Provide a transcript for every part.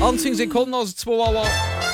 Anzing Sekunden aus 2 Uhr.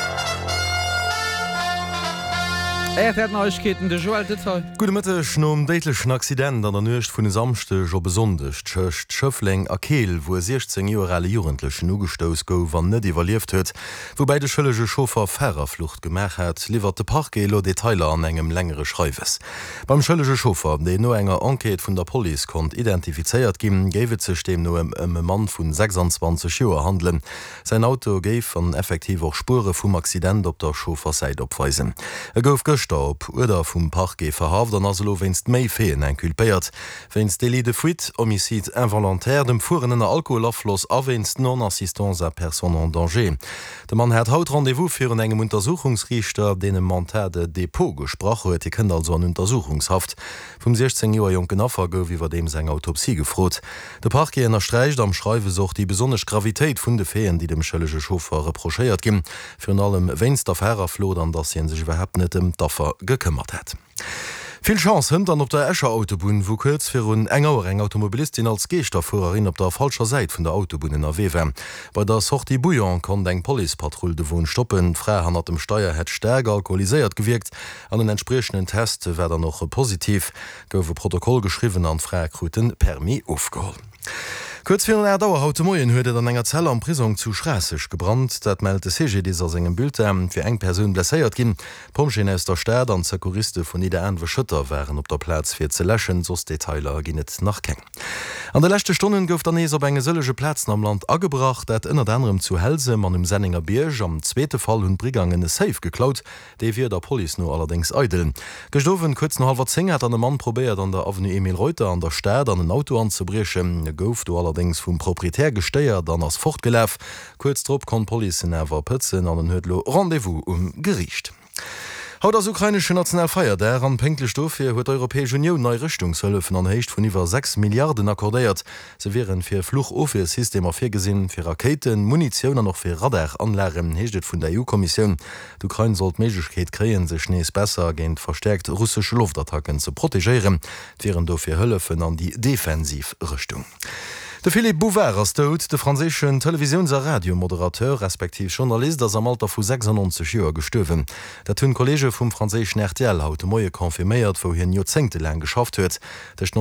Neuigkeiten de Joel Detail. Gute Mitte nom deitlechen Accident an der Nøcht vun den Samste jo besonders Tcht Schöffling a Keel, wo 16 Jahre Jugendlichen ugestoos gouf wann net evaluiert huet, wobei de schëllege Schofer Fährerflucht gemerk hat, liefert de Parkgelo Detailer an engem längere Schreiwes. Beim schëllege Schofer, de no enger Enquete vun der Police kont identifizeiert gin, géwe ze stem no Mann vun 26 Joer handeln. Sein Auto géif an effektiv auch Spure vum Accident op der Schoferseite opweisen. Gouf op oder vum Parkge verhaft an aslo wennst méi feen enkulpéiert. Wennst délit de fuite, homicide involontaire, dem fuhren Alkoholafloss awenst non-assistance à personne en danger. De Mann hat haut Rendevous fir een engem Untersuchungsrichter, den em Mandat de Depot gesproch huet, die kënnt also an Untersuchungshaft. Vum 16 Joer Jonken Affer gouf iwwer dem seg Autopsie gefrot. De Parkge ennnerstreicht am Schreiwe soch die besonnech Gravitéit vun de Feen, die dem schëllege Schofer reprochéiert ginn. Fir allem wennst der Fährerflot an dass hien sech überhaupt net dem Daffer gekümmert hat. Viel Chance hint an op der Escher Autobahn, wo kurz fir un enger eng Automobilistin als Geisterfuerin op der falscher Seite vun der Autobahn in erwewe. Bei der Sortie Bouillon kann eng Polizeipatrouille de Wohn stoppen, Freihan hat dem Steuer het stärker alkoholisiert gewirkt, an den entsprechenden Test wär noch positiv, goufe Protokoll geschrieben an Freikruten Permis aufgeholt. Kurz für den Dauer heute Morgen huet an enger Zelle am Prison zu Schrässig gebrannt, dat meldete CG dieser segem Bild fir eng Person blesséiert ginn. Pomschen aus der Stadt an Sekuriste vun Ida Enwe Schütter wären op der Platz fir ze lächen, sos Detailer gin net nachkeng. An der letzte Stunden gouft der nees op enge sëllege Plätzen am Land agebracht, dat ënner anderem zu Helse man im Senninger Bierg am zweete Fall hun Brigangen Safe geklaut, déi fir der Poli no allerdings eideln. Gestowen kurz no halber 10 hat an den Mann probiert an der Avenue Emil Reuter an der Stadt an ein Auto anzubriechen, gouf du allerdings vum Proprietär gesteiert dann ass fortgelaf. Kurz trop kon Polizei awer pëtzen an den Hëdlo Rendevous Gericht. Haut das ukrainische Nationalfeier der an Penkelstoffe huet Europäische Union neue Richtungshölfen an Hecht vun iwwer 6 Milliarden akkordéiert. Se wären fir Fluchofirsystemer firgesinn, fir Raketen, Munitionun noch fir Radar anlären heeschtet vun der EU-Kommission. D'Ukraine sollt Meigkeet kreien se schnees besser géint verstärkt russische Luftattacken zu protegéieren, wären do fir Hëllefen an die Defensivrichtung. De Philippe Bouvard ass dot, de franzéschen Televisions- a Radiomoderateur respektiv Journalist ass am Alter vu 96 Joer gestowen. Dat hunn Kollege vum franzéschen RTL haut Moie konfirméiert, wo hien Jozengte lang geschafft huet. Dech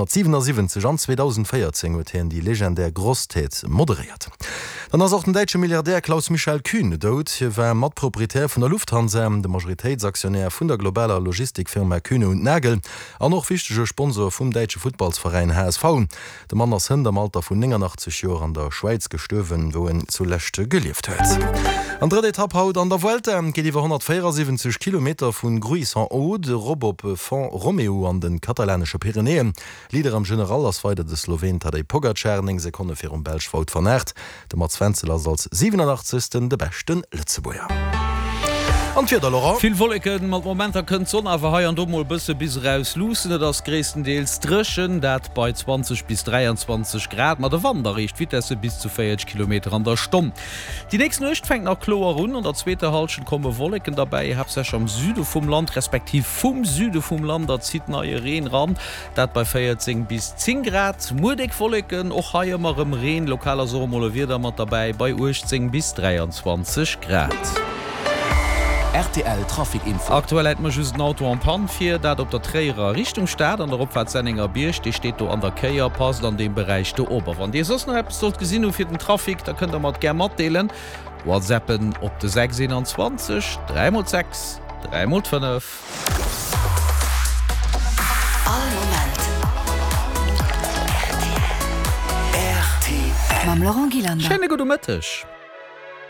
1977 an 2014 huet hien die legendär Grosstäet moderiert. Dann ass auch den deitsche Milliardär Klaus Michael Kühn dot, hier war Matproprietär vun der Lufthansa, de Majoritätsaktionär vun der globaler Logistikfirma Kühne und Nagel, an noch wichtege Sponsor vum deitsche Footballsverein HSV. De Mann ass hën am Alter vun 89 Joer an der Schweiz gestowen, wo en zulächte gelieft huet. An dritte Etappe haut an der Vuelta geht iwwer 174 Kilometer vun Gruy-Saint-Aude, Robop von Romeo an den katalanische Pyrenäen. Lieder am General as weide de Slowen Tadej Pogačar Sekunde fir Belsch Wout van Aert, de Mats Wenzel als 87. de besten Lützeboer. Viel Wolken mat Momenter kënnt son awer ha an dommel bësse bis raus losen, das gréesstendeels drschen, dat bei 20 bis 23 Grad mat der Wanderricht Vitesse bis zu 40 km an der Stunde. Die nächste Nacht fängt nach Kloer run und der zweite Halschen komme Wolken dabei. Hab sech am Süde vom Land respektiv vom Süde vom Land da zieht neue Reen ran, dat bei 14 bis 10 Grad mudig Wolken och haiermar im Reen lokaler Sommerle wieder mat dabei bei 18 bis 23 Grad. RTL Trafikinfo. Aktuell hat man just ein Auto am Panfir, dat op der Träger Richtung Stadt an der Opfahrtsenninger Birch, die steht do an der Keier passt an dem Bereich der Ober. Wann Dir sos noch dort gesinn fir den Trafik, da könnt ihr mat gerne matdeelen. WhatsAppen op de 627 3x6 3x5. RTL. Mam Laurent Gilander. Schöne gute Mittag.